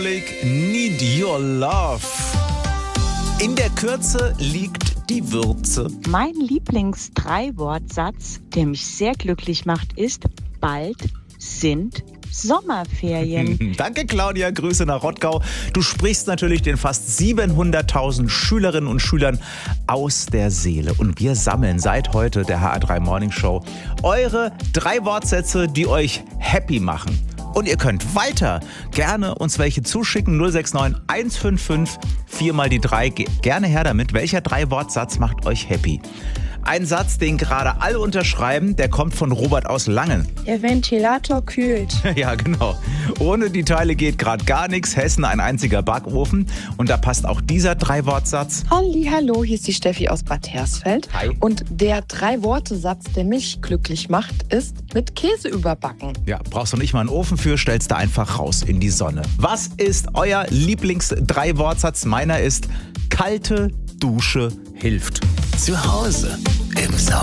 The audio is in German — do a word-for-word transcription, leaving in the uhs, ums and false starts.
Need Your Love. In der Kürze liegt die Würze. Mein Lieblings-Drei-Wortsatz, der mich sehr glücklich macht, ist: bald sind Sommerferien. Danke, Claudia. Grüße nach Rottgau. Du sprichst natürlich den fast siebenhunderttausend Schülerinnen und Schülern aus der Seele. Und wir sammeln seit heute der H A drei Morning Show eure drei Wortsätze, die euch happy machen. Und ihr könnt weiter gerne uns welche zuschicken. null sechs neun eins fünf fünf vier mal die drei. Gerne her damit. Welcher Drei-Wortsatz macht euch happy? Ein Satz, den gerade alle unterschreiben, der kommt von Robert aus Langen. Der Ventilator kühlt. Ja, genau. Ohne die Teile geht gerade gar nichts. Hessen ein einziger Backofen. Und da passt auch dieser Drei-Wortsatz. Hallihallo, hier ist die Steffi aus Bad Hersfeld. Hi. Und der Drei-Worte-Satz, der mich glücklich macht, ist mit Käse überbacken. Ja, brauchst du nicht mal einen Ofen für, stellst da einfach raus in die Sonne. Was ist euer Lieblings-Drei-Wortsatz? Meiner ist: kalte Dusche hilft. Zu Hause im Sommer.